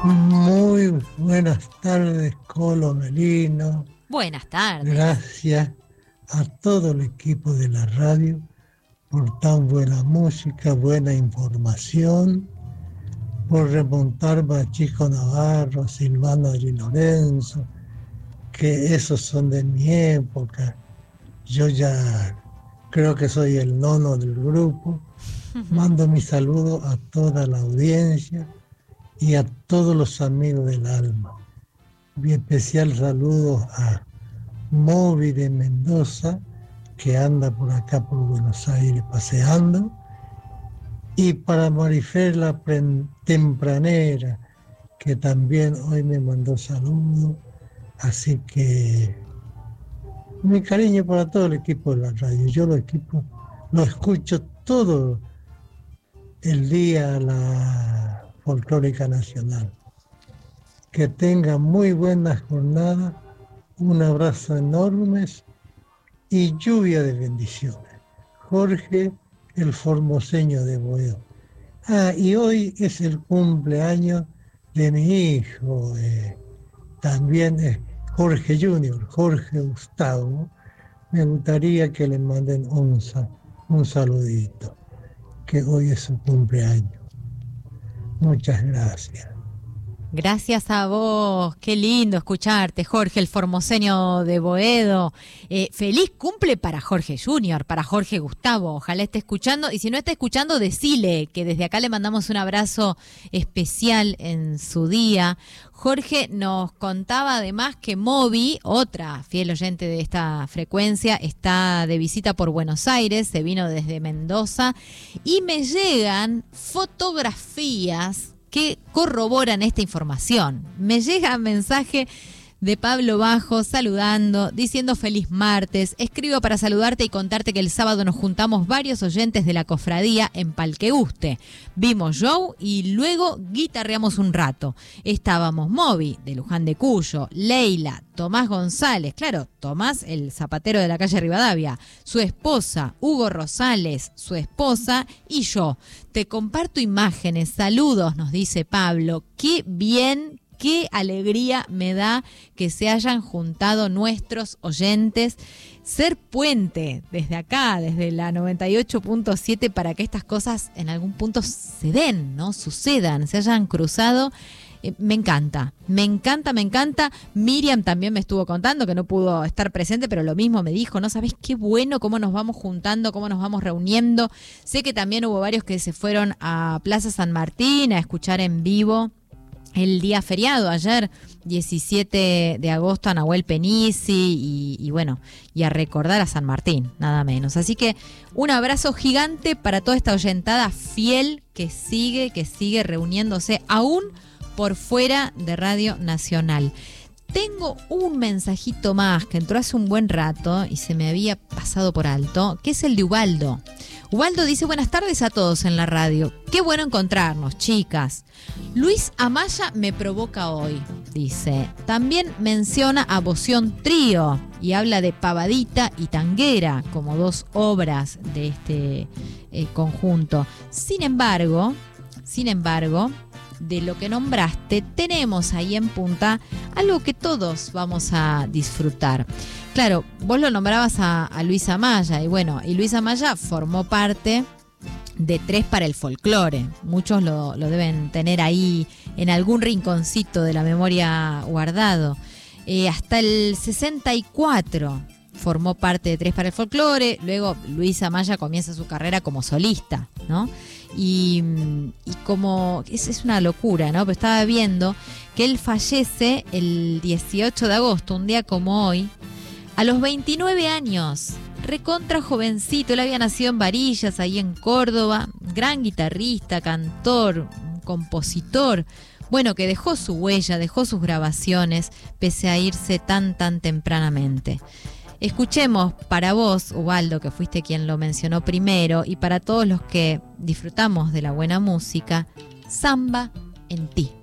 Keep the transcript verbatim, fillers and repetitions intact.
Muy buenas tardes, Colo Melino. Buenas tardes. Gracias a todo el equipo de la radio por tan buena música, buena información, por remontarme a Chico Navarro, Silvano Di Lorenzo, que esos son de mi época. Yo ya creo que soy el nono del grupo. Mando mi saludo a toda la audiencia y a todos los amigos del alma. Mi especial saludo a Moby de Mendoza, que anda por acá por Buenos Aires paseando, y para Marifer la tempranera, que también hoy me mandó saludos. Así que mi cariño para todo el equipo de la radio. Yo lo equipo, lo escucho todo el día a la Folclórica Nacional. Que tengan muy buena jornada, un abrazo enorme y lluvia de bendiciones. Jorge, el formoseño de Boedo. Ah, y hoy es el cumpleaños de mi hijo, eh, también es Jorge Junior, Jorge Gustavo. Me gustaría que le manden un, un saludito, que hoy es su cumpleaños. Muchas gracias. Gracias a vos, qué lindo escucharte, Jorge, el formoseño de Boedo. Eh, feliz cumple para Jorge Junior, para Jorge Gustavo, ojalá esté escuchando, y si no está escuchando, decile que desde acá le mandamos un abrazo especial en su día. Jorge nos contaba además que Moby, otra fiel oyente de esta frecuencia, está de visita por Buenos Aires, se vino desde Mendoza, y me llegan fotografías que corroboran esta información. Me llega un mensaje de Pablo Bajo saludando, diciendo feliz martes. Escribo para saludarte y contarte que el sábado nos juntamos varios oyentes de la cofradía en Palqueguste. Vimos show y luego guitarreamos un rato. Estábamos Moby, de Luján de Cuyo, Leila, Tomás González, claro, Tomás el zapatero de la calle Rivadavia, su esposa, Hugo Rosales, su esposa y yo. Te comparto imágenes, saludos, nos dice Pablo. Qué bien, qué alegría me da que se hayan juntado nuestros oyentes. Ser puente desde acá, desde la noventa y ocho punto siete, para que estas cosas en algún punto se den, ¿no? Sucedan, se hayan cruzado. Eh, me encanta, me encanta, me encanta. Miriam también me estuvo contando que no pudo estar presente, pero lo mismo me dijo, ¿no sabés qué bueno cómo nos vamos juntando, cómo nos vamos reuniendo? Sé que también hubo varios que se fueron a Plaza San Martín a escuchar en vivo el día feriado, ayer, diecisiete de agosto, a Nahuel Penisi y, y bueno, y a recordar a San Martín, nada menos. Así que un abrazo gigante para toda esta oyentada fiel que sigue, que sigue reuniéndose aún por fuera de Radio Nacional. Tengo un mensajito más que entró hace un buen rato y se me había pasado por alto, que es el de Ubaldo. Ubaldo dice, buenas tardes a todos en la radio. Qué bueno encontrarnos, chicas. Luis Amaya me provoca hoy, dice. También menciona a Boción Trío y habla de Pavadita y Tanguera como dos obras de este eh, conjunto. Sin embargo, sin embargo, de lo que nombraste, tenemos ahí en punta algo que todos vamos a disfrutar. Claro, vos lo nombrabas a, a Luis Amaya, y bueno, y Luis Amaya formó parte de Tres para el Folclore. Muchos lo, lo deben tener ahí en algún rinconcito de la memoria guardado. Eh, hasta el sesenta y cuatro formó parte de Tres para el Folclore, luego Luis Amaya comienza su carrera como solista, ¿no? Y, y como, es, es una locura, ¿no? Pero estaba viendo que él fallece el dieciocho de agosto, un día como hoy, a los veintinueve años, recontra jovencito. Él había nacido en Varillas, ahí en Córdoba, gran guitarrista, cantor, compositor, bueno, que dejó su huella, dejó sus grabaciones, pese a irse tan, tan tempranamente. Escuchemos para vos, Ubaldo, que fuiste quien lo mencionó primero, y para todos los que disfrutamos de la buena música, Samba en ti.